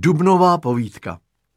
Dubnová povídka.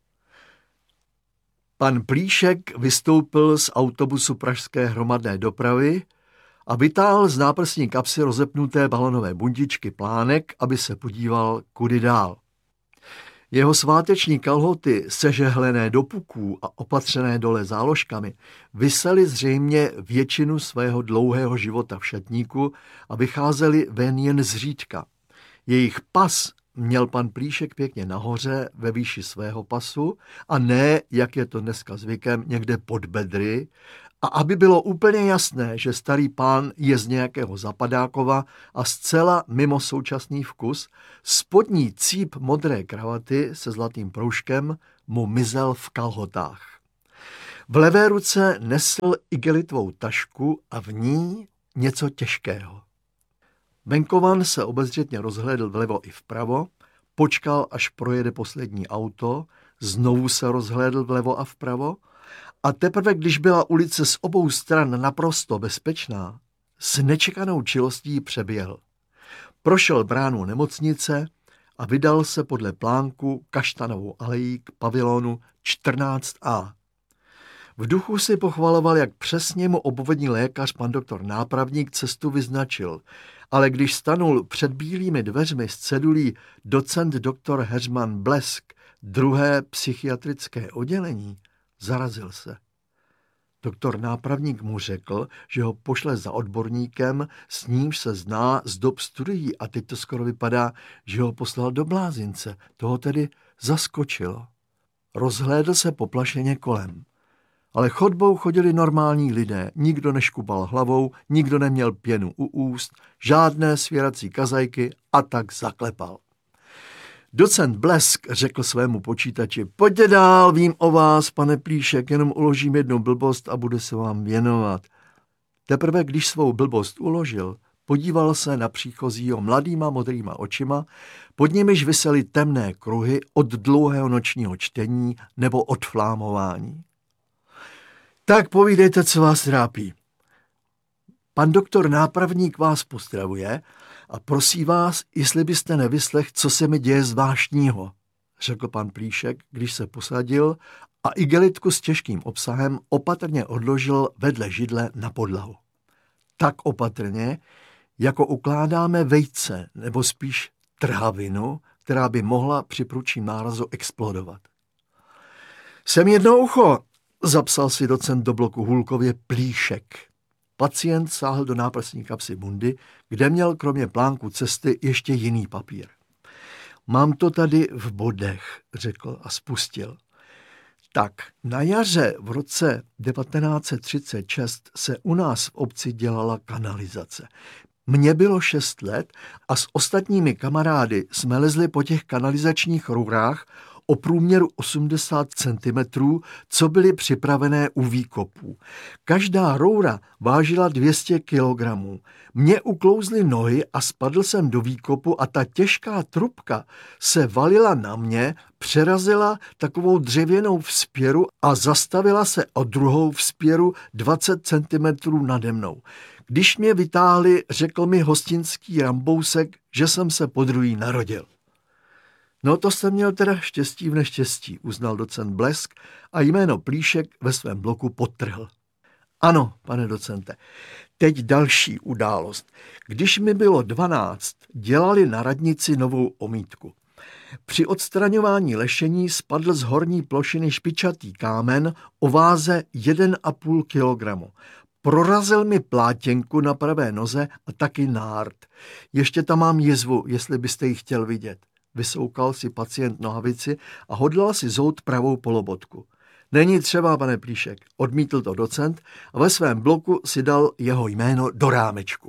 Pan Plíšek vystoupil z autobusu pražské hromadné dopravy a vytáhl z náprsní kapsy rozepnuté balonové bundičky plánek, aby se podíval, kudy dál. Jeho sváteční kalhoty, sežehlené do puků a opatřené dole záložkami, visely zřejmě většinu svého dlouhého života v šatníku a vycházely ven jen zřídka. Jejich pas měl pan Plíšek pěkně nahoře ve výši svého pasu a ne, jak je to dneska zvykem, někde pod bedry. A aby bylo úplně jasné, že starý pán je z nějakého Zapadákova a zcela mimo současný vkus, spodní cíp modré kravaty se zlatým proužkem mu mizel v kalhotách. V levé ruce nesl igelitovou tašku a v ní něco těžkého. Venkovan se obezřetně rozhlédl vlevo i vpravo, počkal, až projede poslední auto, znovu se rozhlédl vlevo a vpravo a teprve, když byla ulice z obou stran naprosto bezpečná, s nečekanou čilostí přeběhl. Prošel bránu nemocnice a vydal se podle plánku Kaštanovou alejí k pavilonu 14A. V duchu si pochvaloval, jak přesně mu obvodní lékař pan doktor Nápravník cestu vyznačil, ale když stanul před bílými dveřmi s cedulí docent doktor Heřman Blesk, druhé psychiatrické oddělení, zarazil se. Doktor Nápravník mu řekl, že ho pošle za odborníkem, s nímž se zná z dob studií a teď to skoro vypadá, že ho poslal do blázince. Toho tedy zaskočilo. Rozhlédl se poplašeně kolem. Ale chodbou chodili normální lidé, nikdo neškubal hlavou, nikdo neměl pěnu u úst, žádné svěrací kazajky a tak zaklepal. Docent Blesk řekl svému počítači: pojďte dál, vím o vás, pane Plíšek, jenom uložím jednu blbost a bude se vám věnovat. Teprve když svou blbost uložil, podíval se na příchozího mladýma modrýma očima, pod nimiž visely temné kruhy od dlouhého nočního čtení nebo od flámování. Tak povídejte, co vás trápí. Pan doktor Nápravník vás pozdravuje a prosí vás, jestli byste nevyslechl, co se mi děje zvláštního, řekl pan Plíšek, když se posadil a igelitku s těžkým obsahem opatrně odložil vedle židle na podlahu. Tak opatrně, jako ukládáme vejce, nebo spíš trhavinu, která by mohla při prudším nárazu explodovat. Jsem jedno ucho, zapsal si docent do bloku Hulkově Plíšek. Pacient sáhl do náprsní kapsy bundy, kde měl kromě plánku cesty ještě jiný papír. Mám to tady v bodech, řekl a spustil. Tak, na jaře v roce 1936 se u nás v obci dělala kanalizace. Mně bylo 6 let a s ostatními kamarády jsme lezli po těch kanalizačních rurách o průměru 80 cm, co byly připravené u výkopů. Každá roura vážila 200 kg. Mně uklouzly nohy a spadl jsem do výkopu a ta těžká trubka se valila na mě, přerazila takovou dřevěnou vzpěru a zastavila se o druhou vzpěru 20 cm nade mnou. Když mě vytáhli, řekl mi hostinský Rambousek, že jsem se podruhý narodil. No to jsem měl teda štěstí v neštěstí, uznal docent Blesk a jméno Plíšek ve svém bloku podtrhl. Ano, pane docente, teď další událost. Když mi bylo 12, dělali na radnici novou omítku. Při odstraňování lešení spadl z horní plošiny špičatý kámen o váze 1,5 kg. Prorazil mi plátěnku na pravé noze a taky nárt. Ještě tam mám jizvu, jestli byste ji chtěl vidět. Vysoukal si pacient nohavici a hodlal si zout pravou polobotku. Není třeba, pane Plíšek, odmítl to docent a ve svém bloku si dal jeho jméno do rámečku.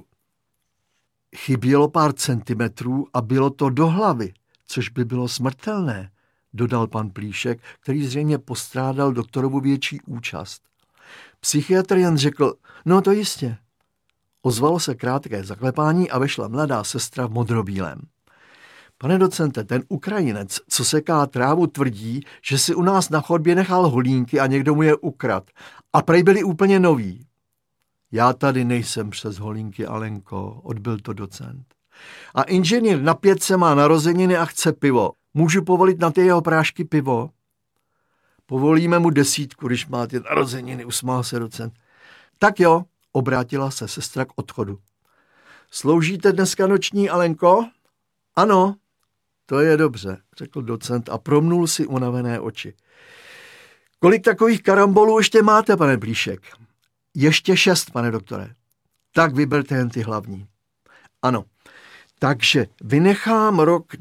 Chybělo pár centimetrů a bylo to do hlavy, což by bylo smrtelné, dodal pan Plíšek, který zřejmě postrádal doktorovu větší účast. Psychiatr jen řekl, no to jistě. Ozvalo se krátké zaklepání a vešla mladá sestra v modrobílém. Pane docente, ten Ukrajinec, co seká trávu, tvrdí, že si u nás na chodbě nechal holínky a někdo mu je ukrad. A prej byli úplně noví. Já tady nejsem přes holínky, Alenko, odbyl to docent. A inženýr na 5 má narozeniny a chce pivo. Můžu povolit na ty jeho prášky pivo? Povolíme mu 10, když má ty narozeniny, usmál se docent. Tak jo, obrátila se sestra k odchodu. Sloužíte dneska noční, Alenko? Ano, to je dobře, řekl docent a promnul si unavené oči. Kolik takových karambolů ještě máte, pane Plíšek? Ještě 6, pane doktore. Tak vyberte jen ty hlavní. Ano, takže vynechám rok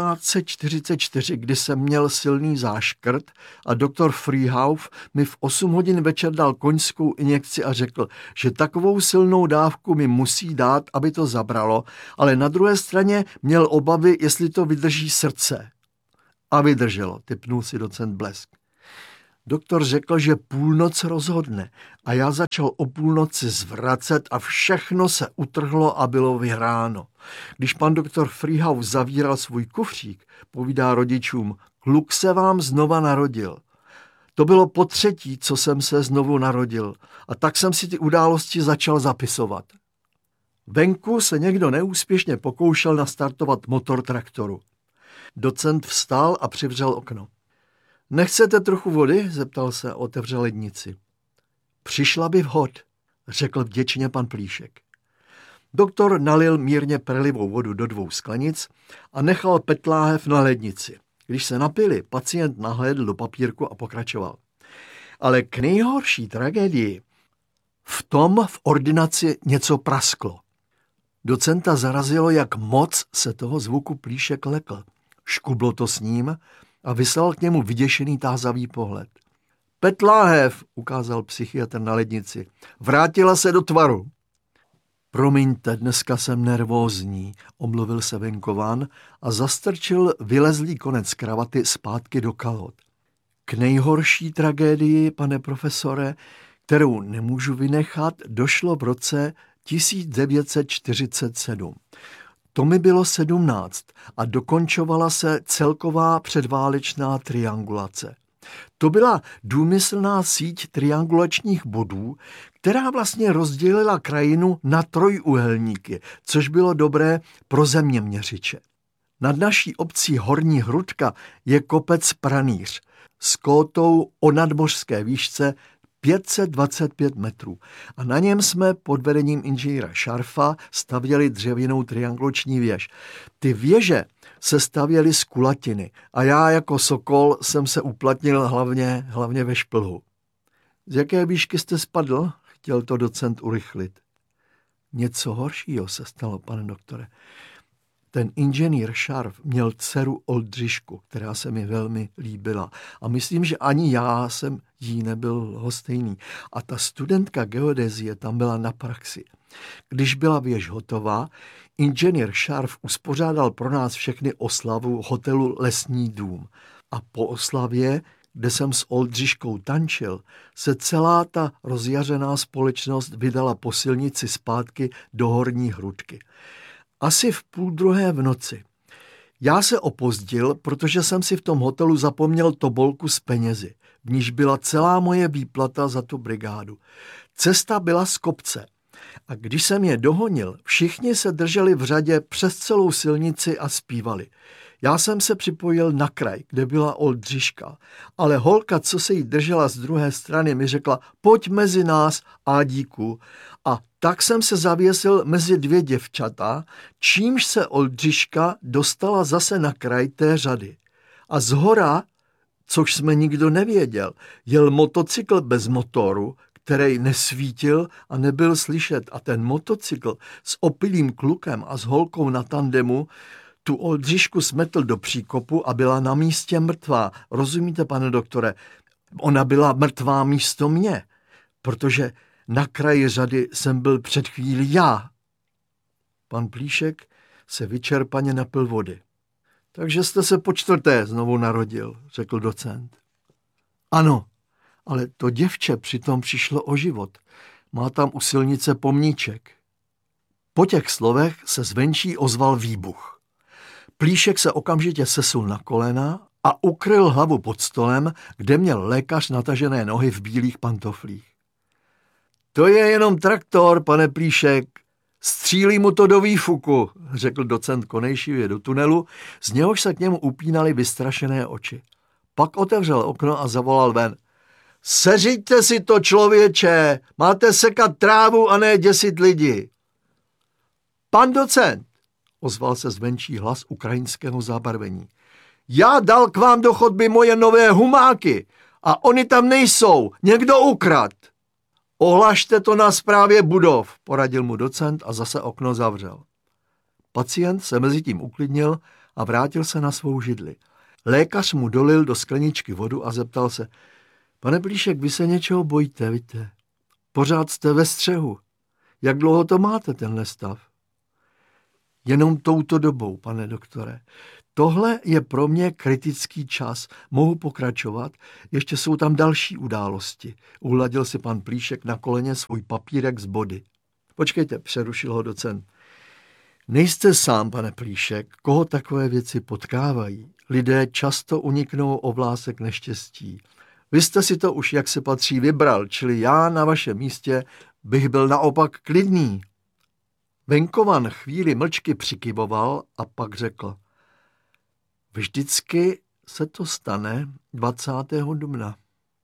1944, kdy jsem měl silný záškrt a doktor Freehouse mi v 8 hodin večer dal koňskou injekci a řekl, že takovou silnou dávku mi musí dát, aby to zabralo, ale na druhé straně měl obavy, jestli to vydrží srdce. A vydrželo, tipnul si docent Blesk. Doktor řekl, že půlnoc rozhodne a já začal o půlnoci zvracet a všechno se utrhlo a bylo vyhráno. Když pan doktor Freehouse zavíral svůj kufřík, povídá rodičům, kluk se vám znova narodil. To bylo po 3., co jsem se znovu narodil a tak jsem si ty události začal zapisovat. Venku se někdo neúspěšně pokoušel nastartovat motor traktoru. Docent vstal a přivřel okno. Nechcete trochu vody? Zeptal se a otevřel lednici. Přišla by vhod, řekl vděčně pan Plíšek. Doktor nalil mírně perlivou vodu do 2 sklenic a nechal PET láhev na lednici. Když se napili, pacient nahlédl do papírku a pokračoval. Ale k nejhorší tragédii v tom v ordinaci něco prasklo. Docenta zarazilo, jak moc se toho zvuku Plíšek lekl. Škublo to s ním a vyslal k němu vyděšený tázavý pohled. PET láhev, ukázal psychiatr na lednici. Vrátila se do tvaru. Promiňte, dneska jsem nervózní, omluvil se venkován a zastrčil vylezlý konec kravaty zpátky do kalhot. K nejhorší tragédii, pane profesore, kterou nemůžu vynechat, došlo v roce 1947. To mi bylo 17 a dokončovala se celková předválečná triangulace. To byla důmyslná síť triangulačních bodů, která vlastně rozdělila krajinu na trojúhelníky, což bylo dobré pro zeměměřiče. Nad naší obcí Horní Hrudka je kopec Pranýř s kótou o nadmořské výšce 525 metrů a na něm jsme pod vedením inženýra Šarfa stavěli dřevěnou triangulační věž. Ty věže se stavěly z kulatiny a já jako sokol jsem se uplatnil hlavně ve šplhu. Z jaké výšky jste spadl? Chtěl to docent urychlit. Něco horšího se stalo, pane doktore. Ten inženýr Šarf měl dceru Oldřišku, která se mi velmi líbila. A myslím, že ani já jsem jí nebyl lhostejný. A ta studentka geodezie tam byla na praxi. Když byla věž hotová, inženýr Šarf uspořádal pro nás všechny oslavu hotelu Lesní dům. A po oslavě, kde jsem s Oldřiškou tančil, se celá ta rozjařená společnost vydala po silnici zpátky do Horní Hrudky. Asi v 1:30 v noci. Já se opozdil, protože jsem si v tom hotelu zapomněl tobolku s penězi, v níž byla celá moje výplata za tu brigádu. Cesta byla z kopce a když jsem je dohonil, všichni se drželi v řadě přes celou silnici a zpívali. Já jsem se připojil na kraj, kde byla Oldřiška, ale holka, co se jí držela z druhé strany, mi řekla, pojď mezi nás, Ádíku. A tak jsem se zavěsil mezi 2 děvčata, čímž se Oldřiška dostala zase na kraj té řady. A zhora, což jsme nikdo nevěděl, jel motocykl bez motoru, který nesvítil a nebyl slyšet. A ten motocykl s opilým klukem a s holkou na tandemu tu Oldřišku smetl do příkopu a byla na místě mrtvá. Rozumíte, pane doktore? Ona byla mrtvá místo mě, protože na kraji řady jsem byl před chvílí já. Pan Plíšek se vyčerpaně napil vody. Takže jste se po 4. znovu narodil, řekl docent. Ano, ale to děvče přitom přišlo o život. Má tam u silnice pomníček. Po těch slovech se zvenčí ozval výbuch. Plíšek se okamžitě sesul na kolena a ukryl hlavu pod stolem, kde měl lékař natažené nohy v bílých pantoflích. To je jenom traktor, pane Plíšek, Střílí mu to do výfuku, řekl docent konejšivě do tunelu, z něhož se k němu upínaly vystrašené oči. Pak otevřel okno a zavolal ven. Seřiďte si to, člověče, máte sekat trávu a ne děsit lidi. Pan docent, ozval se zvenčí hlas ukrajinského zábarvení. Já dal k vám do chodby moje nové humáky a oni tam nejsou, někdo ukrad. Ohlašte to na správě budov, poradil mu docent a zase okno zavřel. Pacient se mezitím uklidnil a vrátil se na svou židli. Lékař mu dolil do skleničky vodu a zeptal se, pane Plíšek, vy se něčeho bojíte, víte? Pořád jste ve střehu. Jak dlouho to máte, tenhle stav? Jenom touto dobou, pane doktore. Tohle je pro mě kritický čas. Mohu pokračovat? Ještě jsou tam další události. Uhladil si pan Plíšek na koleně svůj papírek z body. Počkejte, přerušil ho docent. Nejste sám, pane Plíšek, koho takové věci potkávají. Lidé často uniknou o vlásek neštěstí. Vy jste si to už jak se patří vybral, čili já na vašem místě bych byl naopak klidný. Venkovan chvíli mlčky přikyvoval a pak řekl. Vždycky se to stane 20. dubna.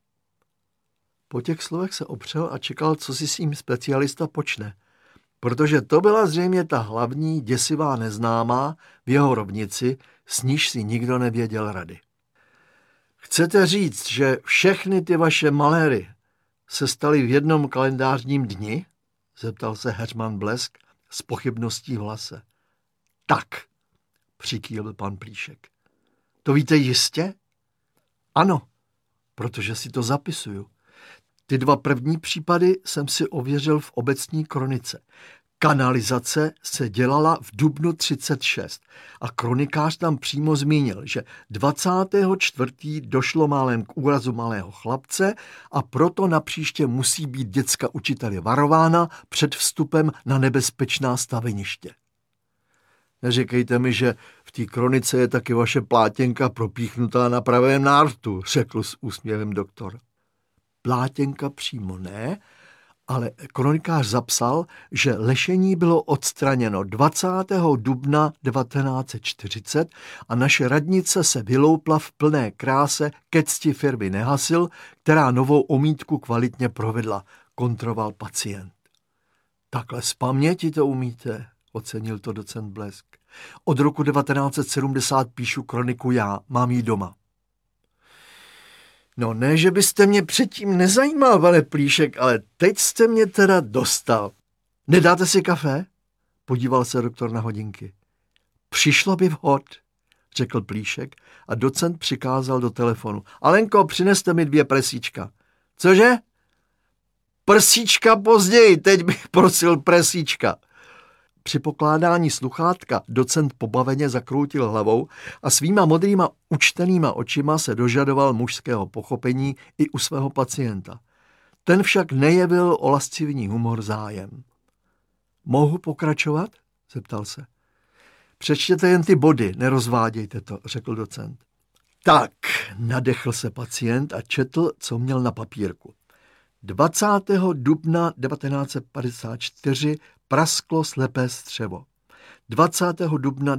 Po těch slovech se opřel a čekal, co si s ním specialista počne, protože to byla zřejmě ta hlavní děsivá neznámá v jeho rovnici, s níž si nikdo nevěděl rady. Chcete říct, že všechny ty vaše maléry se staly v jednom kalendářním dni? Zeptal se Heřman Blesk s pochybností v hlase. Tak, přikývl pan Plíšek. To víte jistě? Ano, protože si to zapisuju. Ty dva první případy jsem si ověřil v obecní kronice. Kanalizace se dělala v dubnu 36 a kronikář tam přímo zmínil, že 24. došlo málem k úrazu malého chlapce a proto napříště musí být děcka učiteli varována před vstupem na nebezpečná staveniště. Neříkejte mi, že v té kronice je taky vaše plátěnka propíchnutá na pravém nártu, řekl s úsměvem doktor. Plátěnka přímo ne, ale kronikář zapsal, že lešení bylo odstraněno 20. dubna 1940 a naše radnice se vyloupla v plné kráse ke cti firmy Nehasil, která novou omítku kvalitně provedla, kontroval pacient. Takhle z paměti to umíte, ocenil to docent Blesk. Od roku 1970 píšu kroniku já, mám ji doma. No ne, že byste mě předtím nezajímal, pane Plíšek, ale teď jste mě teda dostal. Nedáte si kafe? Podíval se doktor na hodinky. Přišlo by vhod, řekl Plíšek a docent přikázal do telefonu. Alenko, přineste mi 2 presíčka. Cože? Prsíčka později, teď bych prosil presíčka. Při pokládání sluchátka docent pobaveně zakroutil hlavou a svýma modrýma učtenýma očima se dožadoval mužského pochopení i u svého pacienta. Ten však nejevil o lascivní humor zájem. Mohu pokračovat? Zeptal se. Přečtěte jen ty body, nerozvádějte to, řekl docent. Tak, nadechl se pacient a četl, co měl na papírku. 20. dubna 1954 prasklo slepé střevo. 20. dubna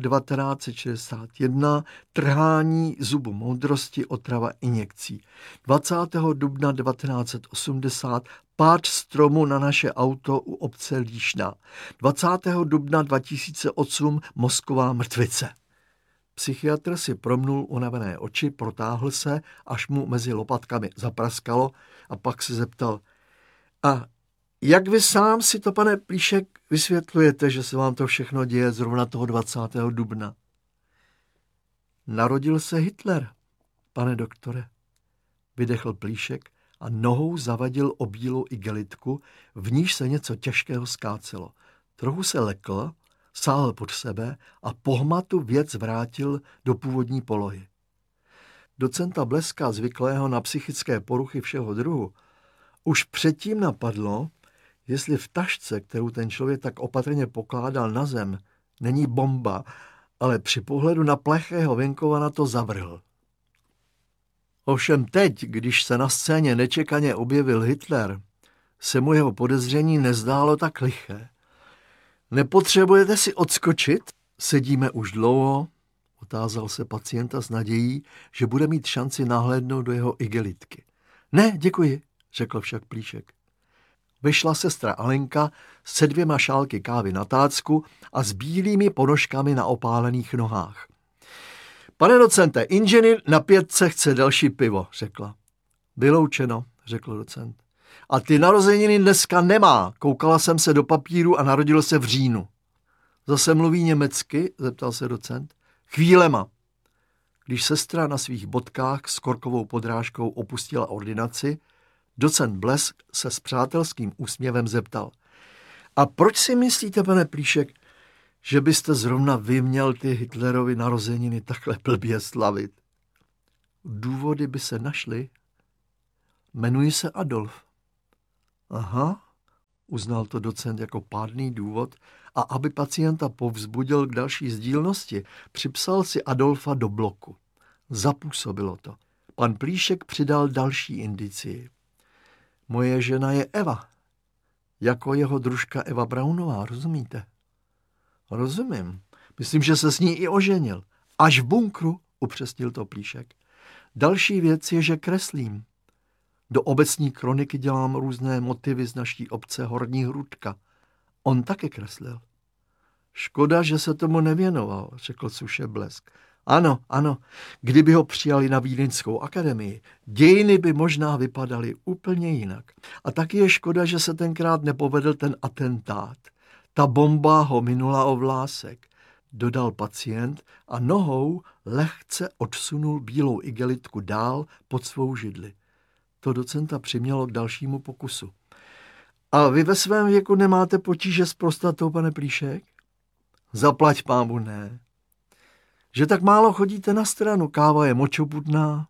1961 trhání zubu moudrosti, otrava injekcí. 20. dubna 1980 pád stromu na naše auto u obce Líšna. 20. dubna 2008 mozková mrtvice. Psychiatr si promnul unavené oči, protáhl se, až mu mezi lopatkami zapraskalo a pak se zeptal. A jak vy sám si to, pane Plíšek, vysvětlujete, že se vám to všechno děje zrovna toho 20. dubna? Narodil se Hitler, pane doktore, vydechl Plíšek a nohou zavadil o bílou igelitku, v níž se něco těžkého skácelo. Trochu se lekl, sáhl pod sebe a po hmatu věc vrátil do původní polohy. Docenta Bleska, zvyklého na psychické poruchy všeho druhu, už předtím napadlo, jestli v tašce, kterou ten člověk tak opatrně pokládal na zem, není bomba, ale při pohledu na plechého Venkovana to zavrhl. Ovšem teď, když se na scéně nečekaně objevil Hitler, se mu jeho podezření nezdálo tak liché. Nepotřebujete si odskočit? Sedíme už dlouho, otázal se pacienta s nadějí, že bude mít šanci nahlédnout do jeho igelitky. Ne, děkuji, řekl však Plíšek. Vyšla sestra Alenka se 2 šálky kávy na tácku a s bílými ponožkami na opálených nohách. Pane docente, inženýr na 5 chce další pivo, řekla. Vyloučeno, řekl docent. A ty narozeniny dneska nemá, koukala jsem se do papíru a narodil se v říjnu. Zase mluví německy, zeptal se docent. Chvílema. Když sestra na svých bodkách s korkovou podrážkou opustila ordinaci, docent Blesk se s přátelským úsměvem zeptal. A proč si myslíte, pane Plíšek, že byste zrovna vy měl ty Hitlerovy narozeniny takhle blbě slavit? Důvody by se našly. Jmenuji se Adolf. Aha, uznal to docent jako pádný důvod a aby pacienta povzbudil k další sdílnosti, připsal si Adolfa do bloku. Zapůsobilo to. Pan Plíšek přidal další indicii. Moje žena je Eva, jako jeho družka Eva Braunová, rozumíte? Rozumím. Myslím, že se s ní i oženil. Až v bunkru, upřesnil to Plíšek. Další věc je, že kreslím. Do obecní kroniky dělám různé motivy z naší obce Horní Hrudka. On taky kreslil. Škoda, že se tomu nevěnoval, řekl suše Blesk. Ano, kdyby ho přijali na Vídeňskou akademii, dějiny by možná vypadaly úplně jinak. A taky je škoda, že se tenkrát nepovedl ten atentát. Ta bomba ho minula o vlásek, dodal pacient a nohou lehce odsunul bílou igelitku dál pod svou židli. To docenta přimělo k dalšímu pokusu. A vy ve svém věku nemáte potíže s prostatou, pane Plíšek? Zaplať pámu, ne. Že tak málo chodíte na stranu, káva je močopudná.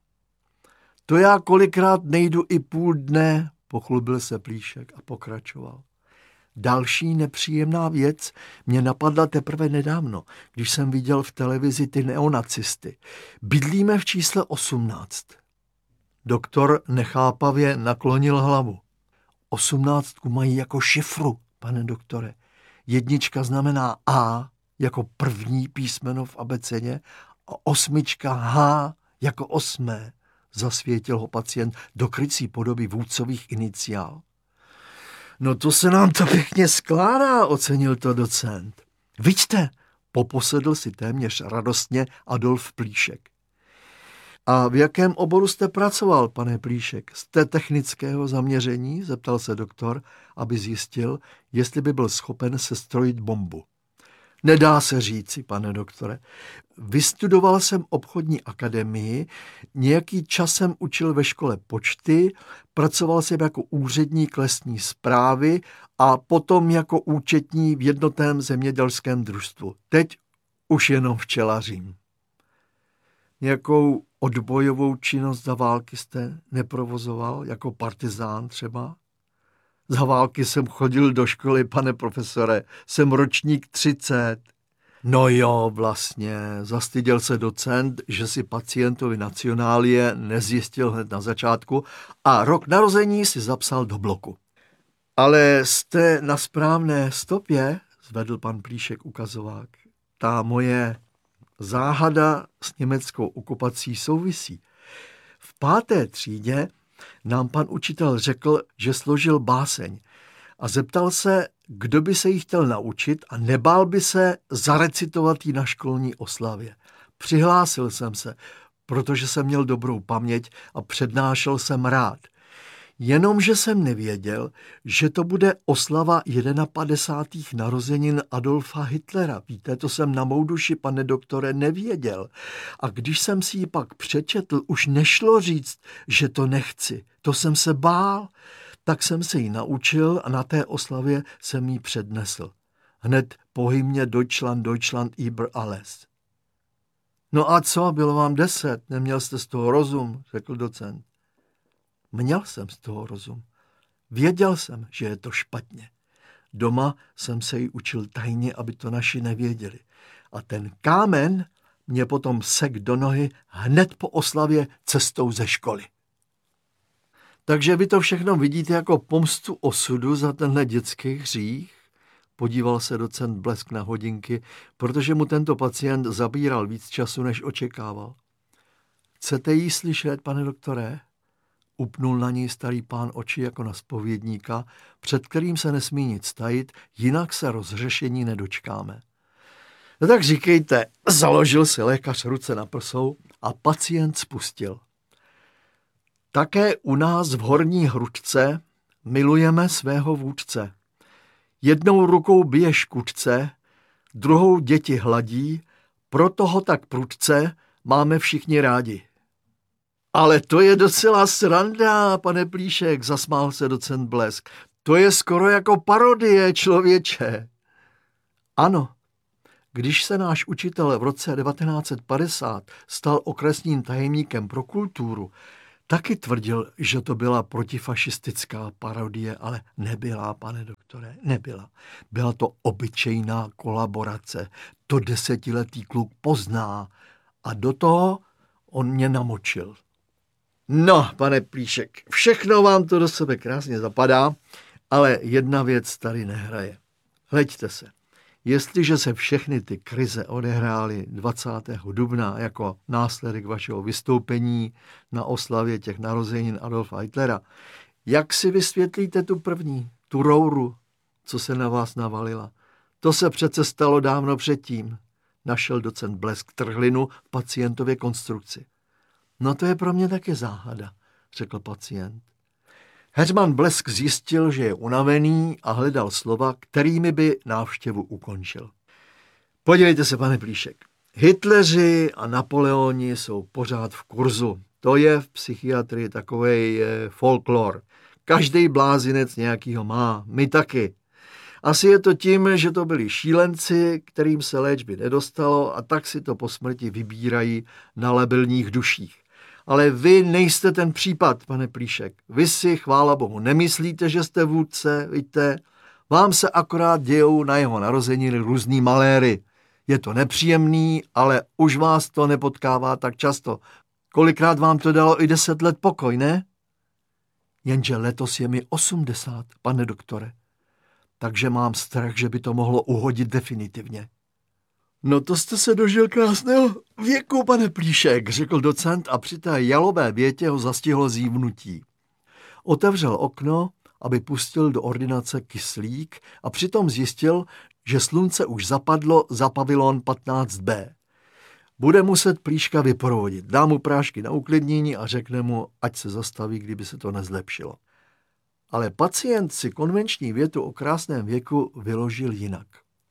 To já kolikrát nejdu i půl dne, pochlubil se Plíšek a pokračoval. Další nepříjemná věc mě napadla teprve nedávno, když jsem viděl v televizi ty neonacisty. Bydlíme v čísle 18. Doktor nechápavě naklonil hlavu. 18 mají jako šifru, pane doktore. 1 znamená A jako první písmeno v abecedě a 8 H jako 8. Zasvětil ho pacient do krycí podoby vůdcových iniciál. No to se nám to pěkně skládá, ocenil to docent. Vidíte, poposedl si téměř radostně Adolf Plíšek. A v jakém oboru jste pracoval, pane Plíšek? Jste technického zaměření? Zeptal se doktor, aby zjistil, jestli by byl schopen sestrojit bombu. Nedá se říci, pane doktore. Vystudoval jsem obchodní akademii, nějaký čas jsem učil ve škole počty, pracoval jsem jako úředník lesní správy a potom jako účetní v jednotném zemědělském družstvu. Teď už jenom včelařím. Nějakou odbojovou činnost za války jste neprovozoval, jako partizán třeba? Za války jsem chodil do školy, pane profesore, jsem ročník 30. No jo, vlastně, zastyděl se docent, že si pacientovi nacionálie nezjistil hned na začátku a rok narození si zapsal do bloku. Ale jste na správné stopě, zvedl pan Plíšek ukazovák. Ta moje záhada s německou okupací souvisí. V 5. třídě nám pan učitel řekl, že složil báseň a zeptal se, kdo by se jí chtěl naučit a nebál by se zarecitovat ji na školní oslavě. Přihlásil jsem se, protože jsem měl dobrou paměť a přednášel jsem rád. Jenomže jsem nevěděl, že to bude oslava 51. narozenin Adolfa Hitlera. Víte, to jsem na mou duši, pane doktore, nevěděl. A když jsem si ji pak přečetl, už nešlo říct, že to nechci. To jsem se bál. Tak jsem se ji naučil a na té oslavě jsem ji přednesl. Hned po hymně Deutschland, Deutschland über alles. No a co, bylo vám 10, neměl jste z toho rozum, řekl docent. Měl jsem z toho rozum. Věděl jsem, že je to špatně. Doma jsem se ji učil tajně, aby to naši nevěděli. A ten kámen mě potom sek do nohy hned po oslavě cestou ze školy. Takže vy to všechno vidíte jako pomstu osudu za tenhle dětský hřích? podíval se docent Blesk na hodinky, protože mu tento pacient zabíral víc času, než očekával. Chcete jí slyšet, pane doktore? Upnul na něj starý pán oči jako na zpovědníka, před kterým se nesmí nic tajit, jinak se rozřešení nedočkáme. No tak říkejte, založil si lékař ruce na prsou a pacient spustil. Také u nás v Horní Hrudce milujeme svého vůdce. Jednou rukou bije škůdce, druhou děti hladí, proto ho tak prudce máme všichni rádi. Ale to je docela sranda, pane Plíšek, zasmál se docent Blesk. To je skoro jako parodie, člověče. Ano, když se náš učitel v roce 1950 stal okresním tajemníkem pro kulturu, taky tvrdil, že to byla protifašistická parodie, ale nebyla, pane doktore, nebyla. Byla to obyčejná kolaborace. To 10letý kluk pozná. A do toho on mě namočil. No, pane Plíšek, všechno vám to do sebe krásně zapadá, ale jedna věc tady nehraje. Hleďte se. Jestliže se všechny ty krize odehrály 20. dubna jako následek vašeho vystoupení na oslavě těch narozenin Adolfa Hitlera, jak si vysvětlíte tu první, tu rouru, co se na vás navalila? To se přece stalo dávno předtím, našel docent Blesk trhlinu v pacientově konstrukci. No to je pro mě taky záhada, řekl pacient. Heřman Blesk zjistil, že je unavený a hledal slova, kterými by návštěvu ukončil. Podívejte se, pane Plíšek, Hitleři a Napoleoni jsou pořád v kurzu. To je v psychiatrii takovej folklor. Každý blázinec nějakýho má, my taky. Asi je to tím, že to byli šílenci, kterým se léčby nedostalo a tak si to po smrti vybírají na labilních duších. Ale vy nejste ten případ, pane Plíšek. Vy si, chvála bohu, nemyslíte, že jste vůdce, víte? Vám se akorát dějou na jeho narozeniny různý maléry. Je to nepříjemný, ale už vás to nepotkává tak často. Kolikrát vám to dalo i 10 let pokoj, ne? Jenže letos je mi 80, pane doktore. Takže mám strach, že by to mohlo uhodit definitivně. No to jste se dožil krásného věku, pane Plíšek, řekl docent a při té jalové větě ho zastihlo zívnutí. Otevřel okno, aby pustil do ordinace kyslík a přitom zjistil, že slunce už zapadlo za pavilon 15B. Bude muset Plíška vyprovodit, dá mu prášky na uklidnění a řekne mu, ať se zastaví, kdyby se to nezlepšilo. Ale pacient si konvenční větu o krásném věku vyložil jinak.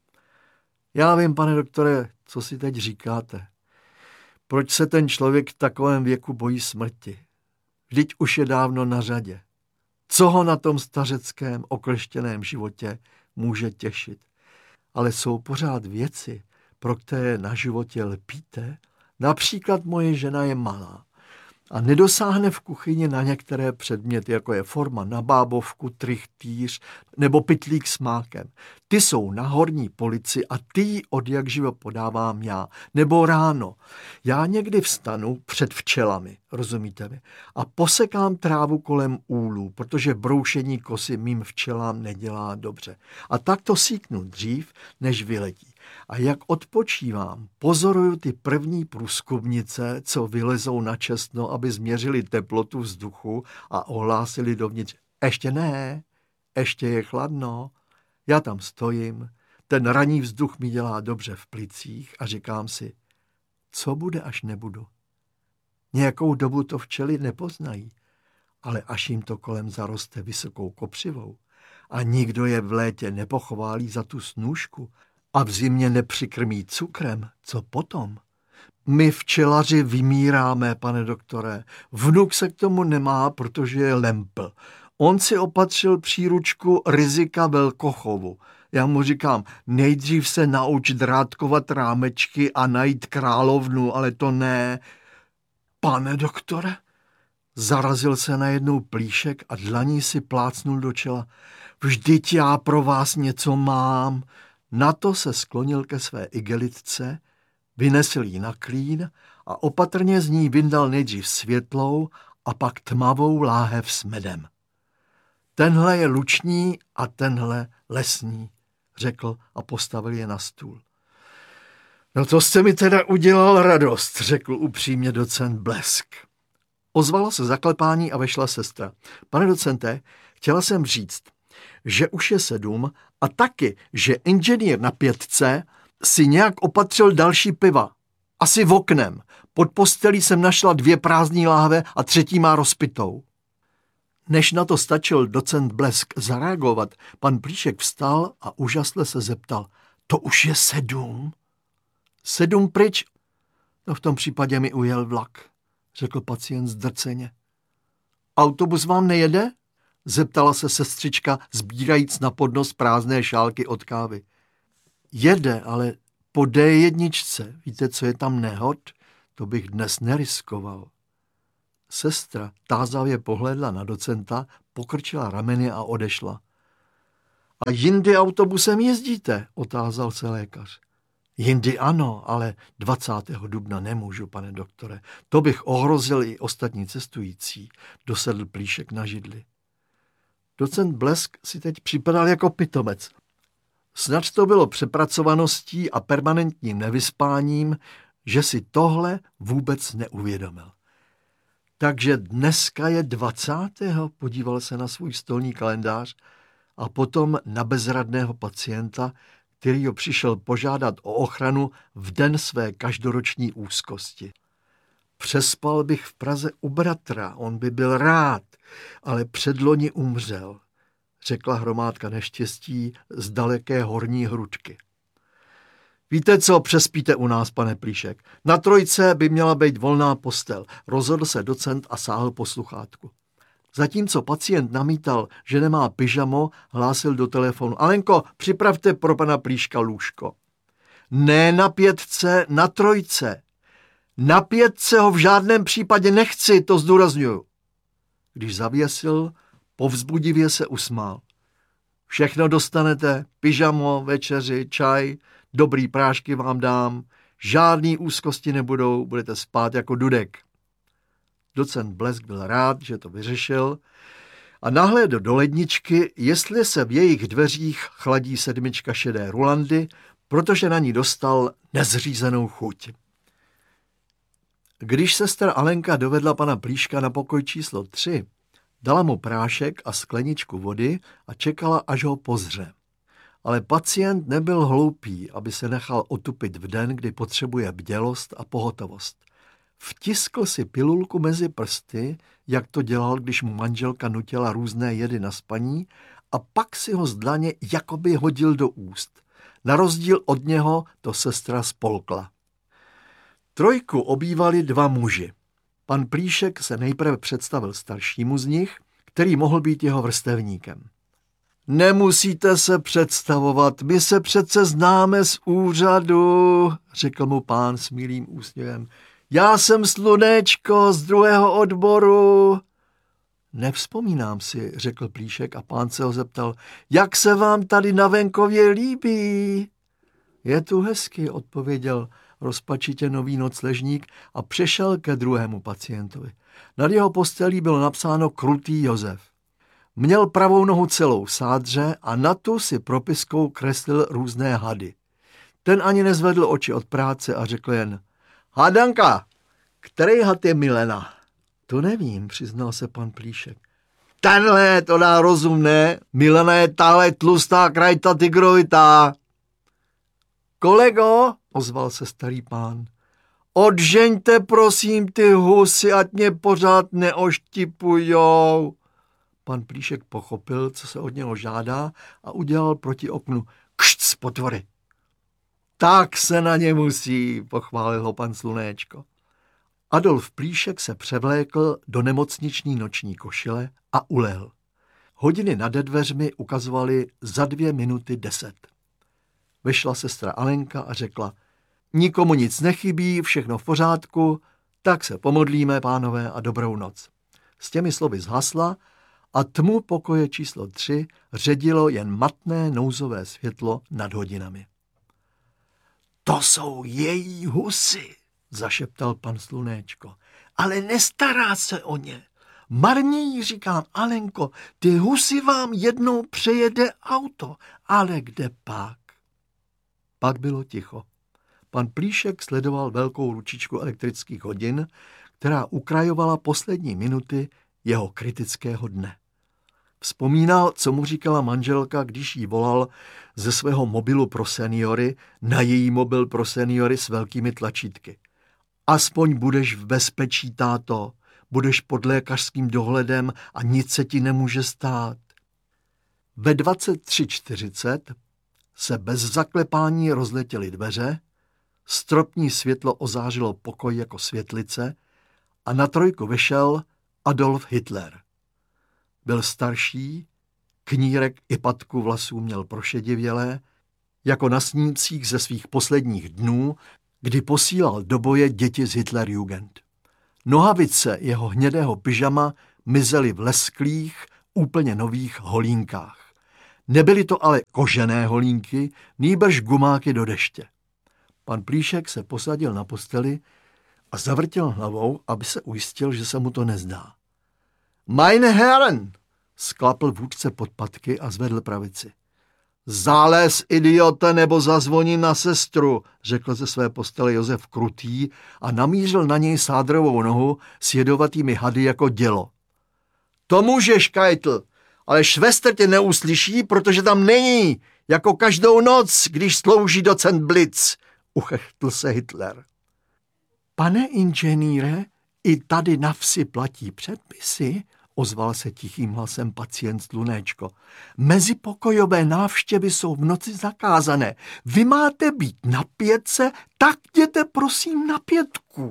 Já vím, pane doktore, co si teď říkáte. Proč se ten člověk v takovém věku bojí smrti? Vždyť už je dávno na řadě. Co ho na tom stařeckém, okleštěném životě může těšit? Ale jsou pořád věci, pro které na životě lpíte. Například moje žena je malá a nedosáhne v kuchyni na některé předměty, jako je forma na bábovku, trichtýř nebo pytlík s mákem. Ty jsou na horní polici a ty ji odjakživa podávám já. Nebo ráno. Já někdy vstanu před včelami, rozumíte mi, a posekám trávu kolem úlů, protože broušení kosy mým včelám nedělá dobře. A tak to síknu dřív, než vyletí. A jak odpočívám, pozoruju ty první průzkumnice, co vylezou na čestno, aby změřili teplotu vzduchu a ohlásili dovnitř. Ještě ne, ještě je chladno. Já tam stojím, ten ranní vzduch mi dělá dobře v plicích a říkám si, co bude, až nebudu. Nějakou dobu to včely nepoznají, ale až jim to kolem zaroste vysokou kopřivou a nikdo je v létě nepochválí za tu snůšku a v zimě nepřikrmí cukrem, co potom? My včelaři vymíráme, pane doktore. Vnuk se k tomu nemá, protože je lempl. On si opatřil příručku rizika velkochovu. Já mu říkám, nejdřív se nauč drátkovat rámečky a najít královnu, ale to ne. Pane doktore, zarazil se najednou Plíšek a dlaní si plácnul do čela. Vždyť já pro vás něco mám. Na to se sklonil ke své igelitce, vynesl ji na klín a opatrně z ní vyndal nejdřív světlou a pak tmavou láhev s medem. Tenhle je luční a tenhle lesní, řekl a postavil je na stůl. No to jste mi teda udělal radost, řekl upřímně docent Blesk. Ozvalo se zaklepání a vešla sestra. Pane docente, chtěla jsem říct, že už je 7 a taky, že inženýr na 5 si nějak opatřil další piva. Asi v oknem. Pod postelí jsem našla 2 prázdný láhve a 3. má rozpitou. Než na to stačil docent Blesk zareagovat, pan Plíšek vstal a úžasle se zeptal. To už je 7? 7 pryč? No v tom případě mi ujel vlak, řekl pacient zdrceně. Autobus vám nejede? Zeptala se sestřička, sbírajíc na podnos prázdné šálky od kávy. Jede, ale po D1. Víte, co je tam nehod? To bych dnes neriskoval. Sestra tázavě pohlédla na docenta, pokrčila rameny a odešla. A jindy autobusem jezdíte? Otázal se lékař. Jindy ano, ale 20. dubna nemůžu, pane doktore. To bych ohrozil i ostatní cestující, dosedl Plíšek na židli. Docent Blesk si teď připadal jako pitomec. Snad to bylo přepracovaností a permanentním nevyspáním, že si tohle vůbec neuvědomil. Takže dneska je 20. podíval se na svůj stolní kalendář a potom na bezradného pacienta, který ho přišel požádat o ochranu v den své každoroční úzkosti. Přespal bych v Praze u bratra, on by byl rád, ale předloni umřel, řekla hromádka neštěstí z daleké horní Hrudky. Víte co, přespíte u nás, pane Plíšek. Na 3 by měla být volná postel, rozhodl se docent a sáhl po sluchátku. Zatímco pacient namítal, že nemá pyžamo, hlásil do telefonu. Alenko, připravte pro pana Plíška lůžko. Ne na 5, na 3. Na 5 ho v žádném případě nechci, to zdůrazňuju. Když zavěsil, povzbudivě se usmál. Všechno dostanete, pyžamo, večeři, čaj, dobrý prášky vám dám, žádný úzkosti nebudou, budete spát jako dudek. Docent Blesk byl rád, že to vyřešil a nahlédl do ledničky, jestli se v jejich dveřích chladí 7 šedé rulandy, protože na ní dostal nezřízenou chuť. Když sestra Alenka dovedla pana Plíška na pokoj číslo 3, dala mu prášek a skleničku vody a čekala, až ho pozře. Ale pacient nebyl hloupý, aby se nechal otupit v den, kdy potřebuje bdělost a pohotovost. Vtiskl si pilulku mezi prsty, jak to dělal, když mu manželka nutila různé jedy na spaní, a pak si ho z dlaně jakoby hodil do úst. Na rozdíl od něho to sestra spolkla. 3 obývali 2 muži. Pan Plíšek se nejprve představil staršímu z nich, který mohl být jeho vrstevníkem. Nemusíte se představovat, my se přece známe z úřadu, řekl mu pán s milým úsměvem. Já jsem Slunéčko z 2. odboru. Nevzpomínám si, řekl Plíšek a pán se ho zeptal, jak se vám tady na venkově líbí? Je tu hezky, odpověděl rozpačitě nový nocležník a přešel ke druhému pacientovi. Nad jeho postelí bylo napsáno Krutý Josef. Měl pravou nohu celou v sádře a na tu si propiskou kreslil různé hady. Ten ani nezvedl oči od práce a řekl jen, Hádanka, který had je Milena? To nevím, přiznal se pan Plíšek. Tenhle, to dá rozum, ne? Milena je tahle tlustá krajta tygrovitá. Kolego, ozval se starý pán, odžeňte prosím ty husy, ať mě pořád neoštipujou. Pan Plíšek pochopil, co se od něho žádá a udělal proti oknu kšc, potvory. Tak se na ně musí, pochválil ho pan Slunéčko. Adolf Plíšek se převlékl do nemocniční noční košile a ulehl. Hodiny nade dveřmi ukazovaly za 2:10. Vešla sestra Alenka a řekla, nikomu nic nechybí, všechno v pořádku, tak se pomodlíme, pánové, a dobrou noc. S těmi slovy zhasla a tmu pokoje číslo 3 ředilo jen matné nouzové světlo nad hodinami. To jsou její husy, zašeptal pan Slunéčko, ale nestará se o ně. Marně, říkám, Alenko, ty husy vám jednou přejede auto, ale kde pak? Pak bylo ticho. Pan Plíšek sledoval velkou ručičku elektrických hodin, která ukrajovala poslední minuty jeho kritického dne. Vzpomínal, co mu říkala manželka, když jí volal ze svého mobilu pro seniory na její mobil pro seniory s velkými tlačítky. Aspoň budeš v bezpečí, táto, budeš pod lékařským dohledem a nic se ti nemůže stát. Ve 23:40 se bez zaklepání rozletěly dveře, stropní světlo ozářilo pokoj jako světlice a na trojku vešel Adolf Hitler. Byl starší, knírek i patku vlasů měl prošedivělé, jako na snímcích ze svých posledních dnů, kdy posílal do boje děti z Hitlerjugend. Nohavice jeho hnědého pyžama mizely v lesklých, úplně nových holínkách. Nebyly to ale kožené holínky, nýbrž gumáky do deště. Pan Plíšek se posadil na posteli a zavrtěl hlavou, aby se ujistil, že se mu to nezdá. Meine Herren, sklapl vůdce podpatky a zvedl pravici. Zález, idiote, nebo zazvoní na sestru, řekl ze své postele Josef Krutý a namířil na něj sádrovou nohu s jedovatými hady jako dělo. To můžeš, Keitel, ale švestr tě neuslyší, protože tam není, jako každou noc, když slouží docent Blitz, uchechtl se Hitler. Pane inženýre, i tady na vsi platí předpisy, ozval se tichým hlasem pacient Slunéčko. Mezipokojové návštěvy jsou v noci zakázané. Vy máte být na 5, tak jděte prosím na 5.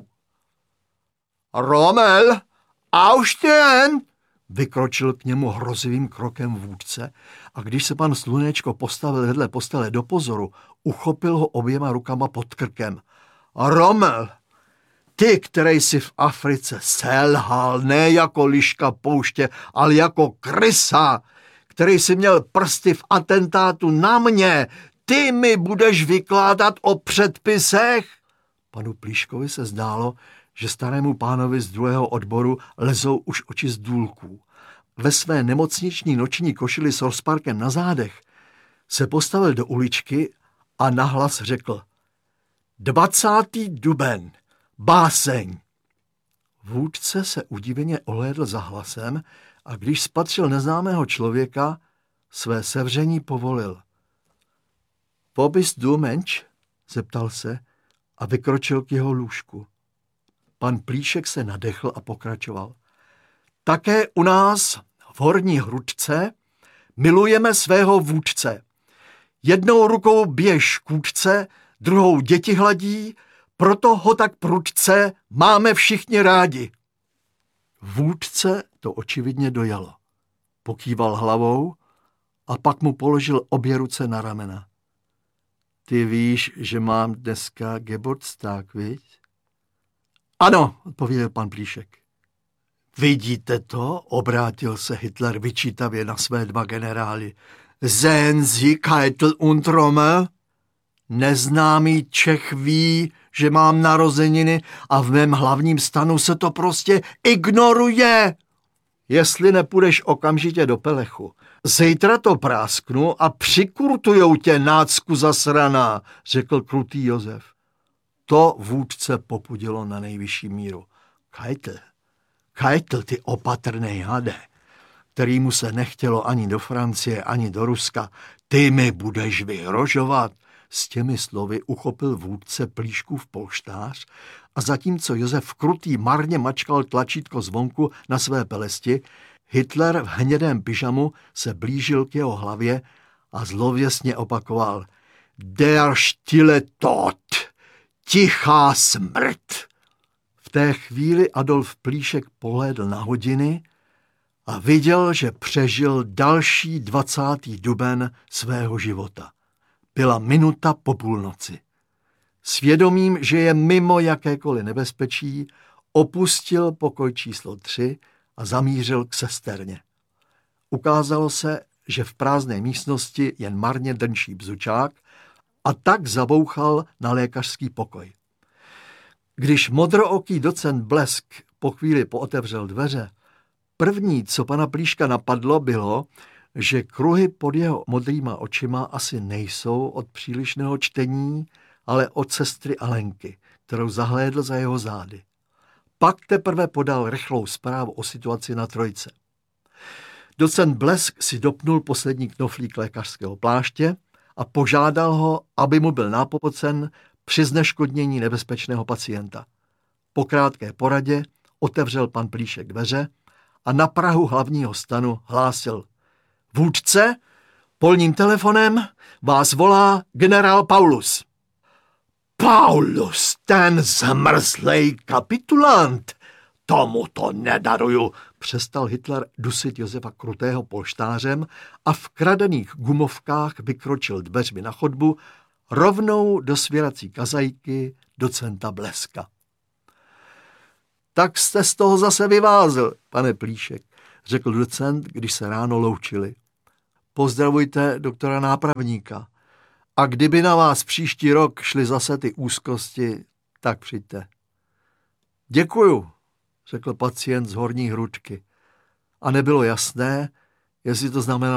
Rommel, aufstehen! Vykročil k němu hrozivým krokem vůdce a když se pan Slunéčko postavil vedle postele do pozoru, uchopil ho oběma rukama pod krkem. Rommel, ty, který si v Africe selhal, ne jako liška pouště, ale jako krysa, který si měl prsty v atentátu na mě, ty mi budeš vykládat o předpisech? Panu Plíškovi se zdálo, že starému pánovi z 2. odboru lezou už oči z důlků. Ve své nemocniční noční košili s rozparkem na zádech se postavil do uličky a nahlas řekl 20. duben, báseň. Vůdce se udiveně ohlédl za hlasem a když spatřil neznámého člověka, své sevření povolil. Wo bist du, Mensch? Zeptal se a vykročil k jeho lůžku. Pan Plíšek se nadechl a pokračoval. Také u nás v Horní Hrudce milujeme svého vůdce. Jednou rukou běž kůdce, druhou děti hladí, proto ho tak prudce máme všichni rádi. Vůdce to očividně dojalo. Pokýval hlavou a pak mu položil obě ruce na ramena. Ty víš, že mám dneska Geburtstag, viď? Ano, odpověděl pan Plíšek. Vidíte to? Obrátil se Hitler vyčítavě na své 2 generály. Sehen Sie Keitel und Rommel? Neznámý Čech ví, že mám narozeniny a v mém hlavním stanu se to prostě ignoruje. Jestli nepůjdeš okamžitě do Pelechu, zítra to prásknu a přikurtujou tě, nácku zasraná, řekl krutý Josef. To vůdce popudilo na nejvyšší míru. Keitel, ty opatrnej hade, kterýmu se nechtělo ani do Francie, ani do Ruska, ty mi budeš vyhrožovat. S těmi slovy uchopil vůdce Plíškův polštář a zatímco Josef Krutý marně mačkal tlačítko zvonku na své pelesti, Hitler v hnědém pyžamu se blížil k jeho hlavě a zlověsně opakoval Der stille Tod, tichá smrt. V té chvíli Adolf Plíšek pohlédl na hodiny a viděl, že přežil další 20. duben svého života. Byla minuta po půlnoci. Svědomím, že je mimo jakékoliv nebezpečí, opustil pokoj číslo 3 a zamířil k sesterně. Ukázalo se, že v prázdné místnosti jen marně drnčí bzučák a tak zabouchal na lékařský pokoj. Když modrooký docent Blesk po chvíli pootevřel dveře, První, co pana Plíška napadlo, bylo, že kruhy pod jeho modrýma očima asi nejsou od přílišného čtení, ale od sestry Alenky, kterou zahlédl za jeho zády. Pak teprve podal rychlou zprávu o situaci na trojce. Docent Blesk si dopnul poslední knoflík lékařského pláště a požádal ho, aby mu byl nápomocen při zneškodnění nebezpečného pacienta. Po krátké poradě otevřel pan Plíšek dveře a na prahu hlavního stanu hlásil: Vůdce, polním telefonem vás volá generál Paulus. Paulus, ten zmrzlej kapitulant, tomu to nedaruju, přestal Hitler dusit Josefa Krutého polštářem a v kradených gumovkách vykročil dveřmi na chodbu rovnou do svěrací kazajky docenta Bleska. Tak jste z toho zase vyvázl, pane Plíšek, řekl docent, když se ráno loučili. Pozdravujte doktora Nápravníka. A kdyby na vás příští rok šly zase ty úzkosti, tak přijďte. Děkuju, řekl pacient z horní hrudky. A nebylo jasné, jestli to znamenalo